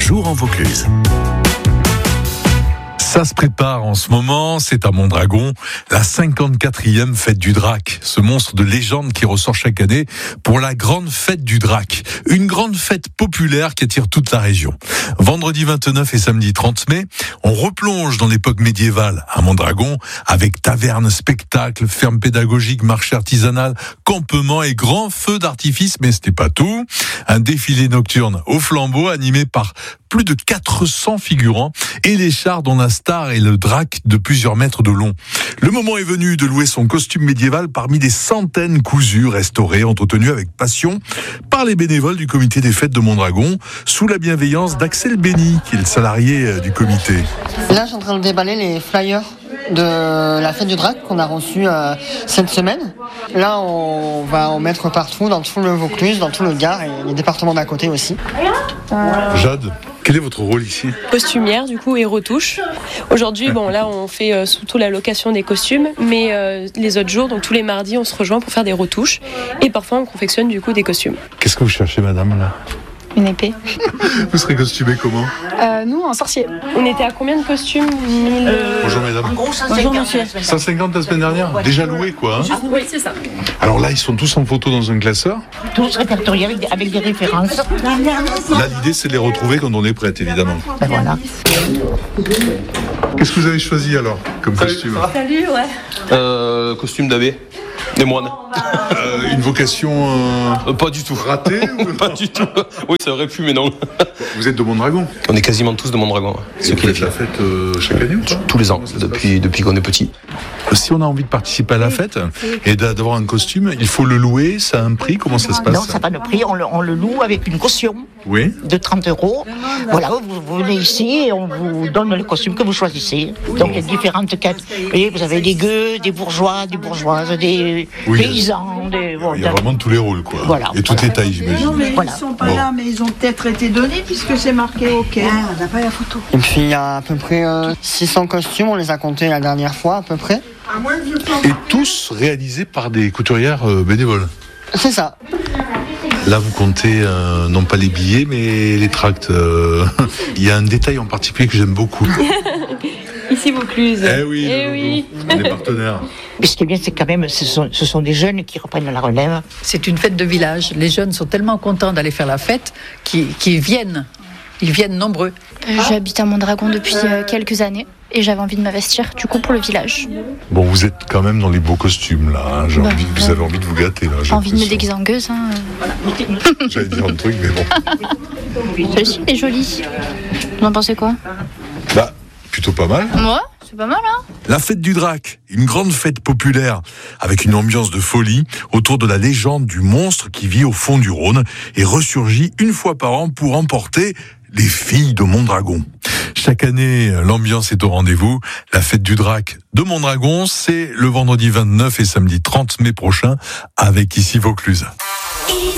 jour en Vaucluse. Ça se prépare en ce moment, c'est à Mondragon, la 54e fête du Drac, ce monstre de légende qui ressort chaque année pour la grande fête du Drac. Une grande fête populaire qui attire toute la région. Vendredi 29 et samedi 30 mai, on replonge dans l'époque médiévale à Mondragon avec taverne, spectacle, ferme pédagogique, marché artisanal, campement et grands feux d'artifice, mais c'était pas tout. Un défilé nocturne au flambeau animé par plus de 400 figurants et les chars dont la star est le Drac de plusieurs mètres de long. Le moment est venu de louer son costume médiéval parmi des centaines cousus, restaurés, entretenus avec passion par les bénévoles du comité des fêtes de Mondragon, sous la bienveillance d'Axel Bény, qui est le salarié du comité. Là, je suis en train de déballer les flyers de la fête du Drac qu'on a reçu cette semaine. Là, on va en mettre partout, dans tout le Vaucluse, dans tout le Gard et les départements d'à côté aussi. Jade, quel est votre rôle ici ? Costumière du coup et retouche. Aujourd'hui, là on fait surtout la location des costumes, mais les autres jours, donc tous les mardis, on se rejoint pour faire des retouches et parfois on confectionne du coup des costumes. Qu'est-ce que vous cherchez, madame, là ? Une épée. Vous serez costumé comment ? Nous, en sorcier. On était à combien de costumes ? 1000... Bonjour, mesdames. Bonjour, monsieur. 150 la semaine dernière ? Déjà loué, quoi. Oui, c'est ça. Alors là, ils sont tous en photo dans un classeur. Tous répertoriés avec des références. Là, l'idée, c'est de les retrouver quand on est prête, évidemment. Ben voilà. Qu'est-ce que vous avez choisi, alors, comme costume ? Salut, ouais. Costume d'abbé, des moines. Une vocation Pas du tout. ratée ou Pas du tout. Oui, ça aurait pu, mais non. Vous êtes de Mondragon ? On est quasiment tous de Mondragon. Et vous faites la fête chaque année ou pas ? Tous les ans, depuis qu'on est petit. Si on a envie de participer à la fête et d'avoir un costume, il faut le louer, ça a un prix, comment ça se passe ? Non, ça n'a pas de prix, on le loue avec une caution Oui. de 30 €. Voilà, vous venez ici et on vous donne le costume que vous choisissez. Donc il y a différentes quêtes. Vous avez des gueux, des bourgeois, des bourgeoises, des paysans. Il y a vraiment de tous les rôles, quoi. Voilà. Et toutes les tailles, j'imagine. Non, mais Voilà. ils sont pas là, mais ils ont peut-être été donnés puisque c'est marqué OK. On n'a pas la photo. Et puis il y a à peu près 600 costumes, on les a comptés la dernière fois à peu près. Et tous réalisés par des couturières bénévoles. C'est ça. Là, vous comptez non pas les billets, mais les tracts. Il y a un détail en particulier que j'aime beaucoup. Ici Vaucluse. Eh oui, on est partenaires. Mais ce qui est bien, c'est quand même, ce sont des jeunes qui reprennent la relève. C'est une fête de village. Les jeunes sont tellement contents d'aller faire la fête qu'ils viennent. Ils viennent nombreux. J'habite à Mondragon depuis quelques années et j'avais envie de m'investir du coup pour le village. Bon, vous êtes quand même dans les beaux costumes, là. Hein. Vous avez envie de vous gâter, là. J'ai envie de me déguiser en gueuse. J'allais dire un truc, mais bon. Celle-ci est jolie. Vous en pensez quoi ? Bah, plutôt pas mal. Moi, c'est pas mal, hein ? La fête du Drac, une grande fête populaire avec une ambiance de folie autour de la légende du monstre qui vit au fond du Rhône et ressurgit une fois par an pour emporter les filles de Mondragon. Chaque année, l'ambiance est au rendez-vous. La fête du Drac de Mondragon, c'est le vendredi 29 et samedi 30 mai prochain avec ici Vaucluse.